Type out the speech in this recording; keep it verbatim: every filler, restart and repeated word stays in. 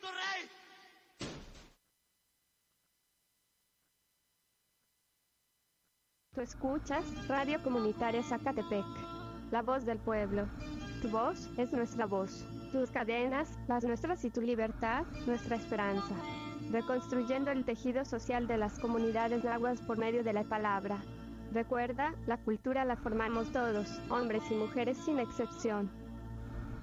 Cristo Rey! Tú escuchas Radio Comunitaria Zacatepec, la voz del pueblo. Tu voz es nuestra voz. Tus cadenas, las nuestras, y tu libertad, nuestra esperanza. Reconstruyendo el tejido social de las comunidades nahuas por medio de la palabra. Recuerda, la cultura la formamos todos, hombres y mujeres sin excepción.